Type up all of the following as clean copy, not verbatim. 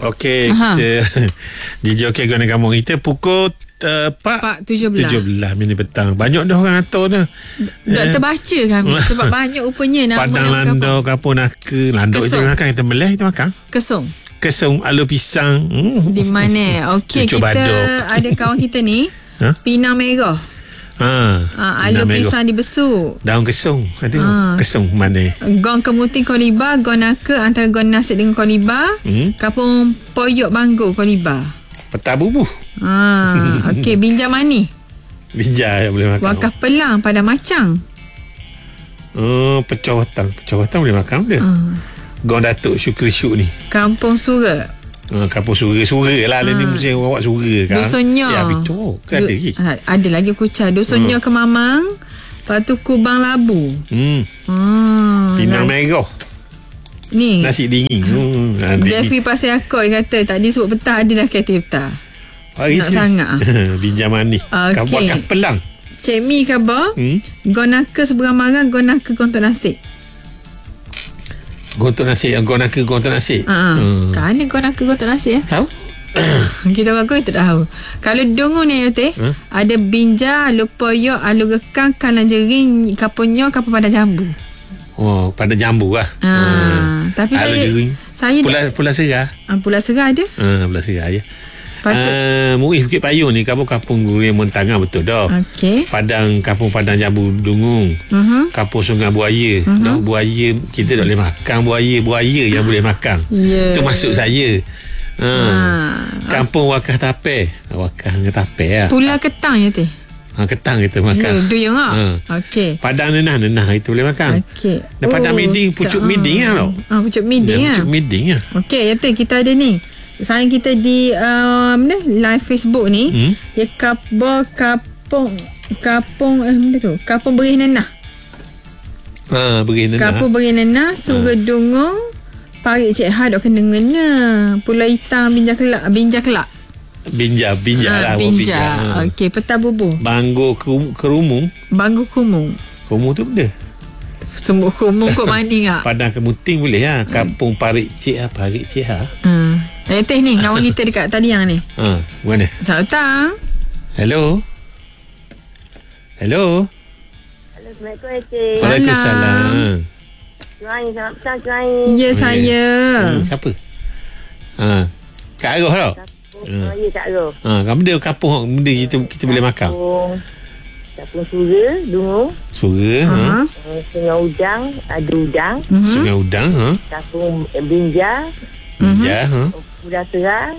Okey, kita DJ Okey Guna Kampung kita pukul 17 minit petang. Banyak dah orang atur tu. Tak terbaca kami sebab banyak rupanya nama Padang Landau, Kampung Naka. Landau je makan, kita meleh kita makan. Kesung, alur pisang. Di mana? Okey, kita ada kawan kita ni Pinang Merah. Alur pisang dibesuk. Daun kesung. Ada kesung mana? Gong Kemuting Koliba, Gong Naka antara Gong Nasib dengan Koliba. Kampung Poyok Banggo Koliba. Peta bubuh. Okey, Binjai Mani. Binjai yang boleh makan. Wakaf Pelang pada Macang. Pecah watang boleh makan dia. Gong Datuk Syukri Syuk ni. Kampung Sura. Kampung Sura lah. Ni mesti awak Sura kan. Dusunnya. Ya, betul. Ada lagi. Ada lagi Kucai. Dusunnya Kemamang. Lepas tu Kubang Labu. Pinang Merah. Ni nasi dingin. Jeffrey Pasir Akoi kata tadi sebut petang ada dah kereta petang. Nak sangat Binjai Mani. Wakaf Pelang. Cik Mi khabar. Gonaka seberang marang. Gonaka gontok nasi. Gontok nasi. Gonaka gontok nasi. Kan ni gonaka gontok nasi tahu? Kita bagus tak tahu. Kalau dungu ni ada Binjai, Alur Poyok, Alur Gekang, Kalang Jering, Kapunyo, Kapun Pada Jambu. Pada jambu lah. Tapi saya Pulau Serah. Pulau Serah ada. Pulau Serah ya. Muih Bukit Payung ni kampung Gurian Montangah betul dah. Okey. Kampung Padang Jambu Dungung. Kampung Sungai Buaya. Buaya kita tak boleh makan buaya yang boleh makan. Itu maksud saya. Kampung Wakah Tapeh. Wakah Tapeh lah. Pulau Ketang ya teh. Ketang kita makan. Duyung okey. Padang nenah itu boleh makan. Okey. Dan Padang Miding, Pucuk Miding lah tau. Pucuk Miding Pucuk Miding lah. Okey, ya teh kita ada ni. Sayang kita di live Facebook ni. Ya Kampung mana tu? Kampung Berih Nenah. Berih Nenah. Kampung Berih Nenah, Sura Dungung, Parik Cik Ha dok kena ngena. Pulau Hitam Binjai Kelak. Binjai lah. Binjai. Okey, Peta Bubuh. Banggo Kerumung. Banggo Kumung. Kumung tu benda. Semua kumung kot mandi tak? Padang Kemuting boleh lah. Kampung Parik Cik Ha. Teh ni kawan kita dekat talian ni. Mana? Selamat petang. Hello. Assalamualaikum Encik. Waalaikumsalam. Cuai, selamat petang Cuai. Ya saya. Siapa? Kak Aroh tau. Ya Kak Aroh. Benda kampung benda kita boleh makan. Kampung Sura Dungung. Sura. Sungai Udang. Ada Udang. Sungai Udang. Kampung Binjai. Pulau Serah.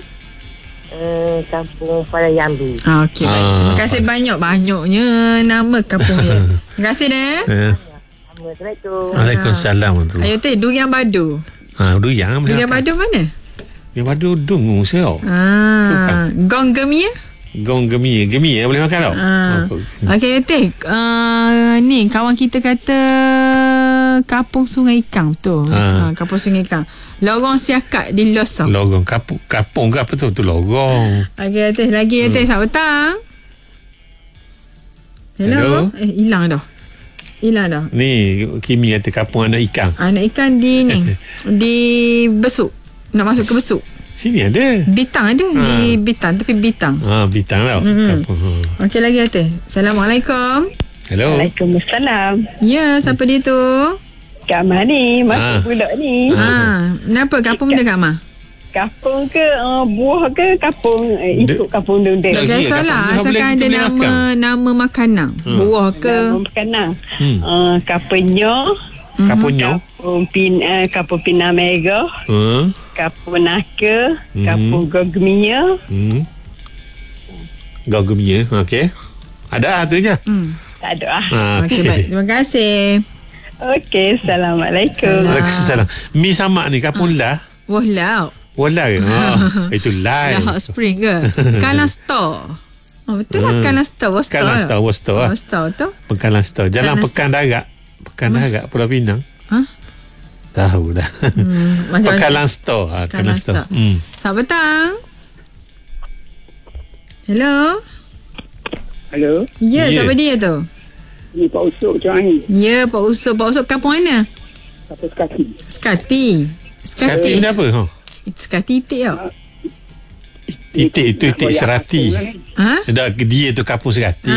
Kampung Padang Jambu. Okey, baik. Terima kasih banyaknya nama kampung dia. Terima kasih deh. Assalamualaikum. Waalaikumsalam. Ayo teh Durian Badu. Durian Badu mana? Durian Badu Dungung saya. Gong Gemia. Gong Gemia boleh makan tau. Okey teh. Ni kawan kita kata Kampung Sungai Ikang tu. Kampung Sungai Ikang. Lorong Siakat di Losong. Lorong kapung ke apa tu? Tu lorong. Okey teh lagi teh selamat petang. Hello. Hilang dah. Ni Kimi kata kampung anak ikan. Anak ikan di ni. Di Besuk. Nak masuk ke Besuk. Sini ada. Bitang ada. Di Bitang. Tapi Bitang. Bitang tau. Okey lagi teh. Assalamualaikum. Hello. Waalaikumsalam. Ya, siapa dia tu? Kak Ma ni. Masuk pula ni. Kenapa? Kampung dia Kak Ma? Kampung ke buah ke kampung ikut kampung dendeng. Tak kisahlah. Asalkan ada nama makanan. Buah ke? Nama makanan. Kapunyo. Kampung Pinang Merah. Kampung Naka. Kampung Gogmia. Gogmia. Okey. Ada tu je. Tak ada lah. Okey baik. Terima kasih. Okey. Assalamualaikum. Waalaikumsalam. Mi Samak ni kampung lah. Wahlau. Wala ke? Itu live. Hot Spring ke? Kalang Store. Betul lah Kalang Store. Kalang Store. Store tu. Pekalan Store. Jalan Pekan Darat. Pulau Pinang. Tahu dah. Pekalan Store. Kalang Store. Selamat petang. Hello. Ya, siapa dia tu? Ni Pak Usuk Cuai. Ya, Pak Usuk kampung mana? Kampung Skati. Skati ni apa? Sekat titik tau. Itu titik Serati. Ha? Dia tu Kampung Serati.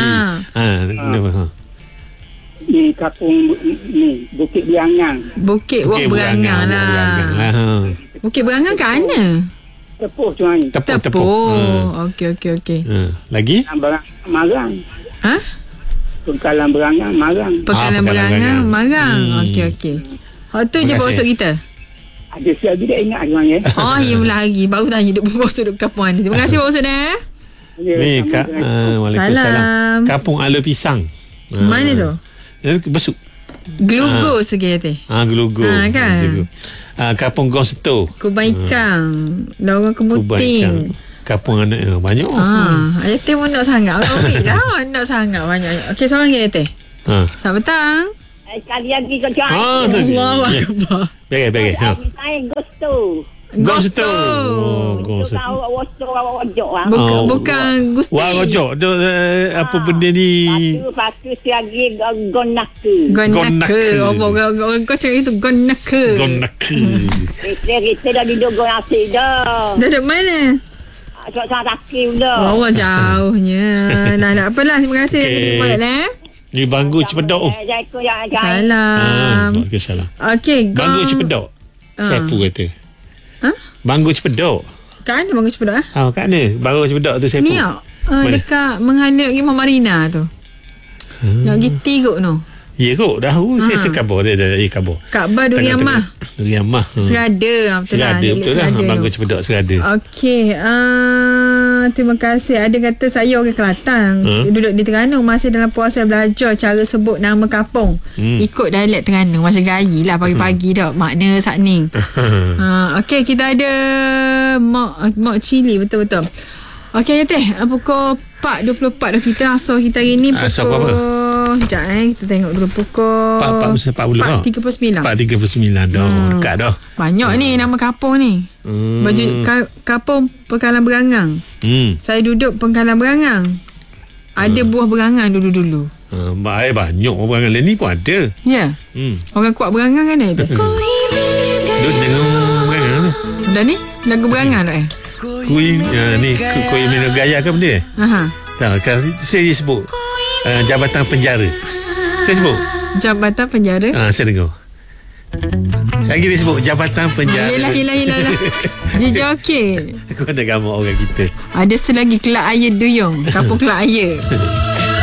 Ni kampung ni Bukit Berangang. Bukit Berangang lah. Bukit Berangang kat mana? Tepuh tu ni. Tepuk. Okey. Lagi? Marang. Ha? Pengkalan Berangang, Marang. Pengkalan Berangang, Marang. Okey. Hak tu je bosok kita. Ada siapa tidak ingat orang ya. Oh, ya lagi. Baru tanya duk bosok duk kampung mana. Terima kasih bosok dah. Ni Waalaikumsalam. Kampung Alur Pisang. Mana tu? Besuk. Gelugur segi teh. Gelugur. Kan? Kampung Gong Seto. Kubang ikan. Lorong Kemuting. Kampung anak banyak. Ayat teh pun nak sangat. Okey dah. Nak sangat banyak. Okey, seorang lagi teh. Selamat petang. Sekali lagi kau cakap. Allahu Akbar. Baik. Saya Gusto. Gong Seto. Gong Seto. Bukan Gusti. Wah, rojok. Apa benda ni? Patu lagi Gonake. Gonake. Kau cakap itu Gonake. Kita dah duduk Gonake dah. Duduk mana? Sangat sakit dah. Allah jauhnya. Nak apalah. Terima kasih. Okay. Ni Banggu Cepedok. Salam. Salam. Okey, Banggu Cepedok. Siapa kata? Banggu Cepedok. Kat mana Banggu Cepedok? Kat mana? Banggu Cepedok tu siapa? Ni dekat menghana pergi Marina tu. Nak pergi Tiguk tu. Ya kot, dah saya sekabur dia kabur. Kaabah Duri Ammah. Duri Ammah. Serada, betul lah. Banggu Cepedok Serada. Okey, terima kasih. Ada kata saya orang Kelantan, duduk di Terengganu, masih dalam proses belajar cara sebut nama kampung. Ikut dialek Terengganu, macam gayi lah pagi-pagi dah makna sat ni. Okey, kita ada Mok Cili, betul-betul. Okey teh, pukul 4.24 dah kita langsung kita hari ni pukul sekejap kita tengok dulu pukul 4.39 dah dekat dah. Banyak ni nama kampung ni. Baju kampung Pengkalan Berangang. Saya duduk Pengkalan Berangang. Ada buah berangang dulu-dulu. Banyak orang berangang lain ni pun ada. Ya. Orang kuat berangang kan itu. Duduk tengok berangang tu. Dah ni lagu berangang tak Kuih ni kuih minum gaya ke benda? Tak, saya sebut Jabatan Penjara. Saya sebut Jabatan Penjara. Saya dengar lagi dia sebut Jabatan Penjara. Yelah Jijak okey. Aku ada gambar orang kita. Ada selagi Kelak Air Duyung. Kampung Kelak Air.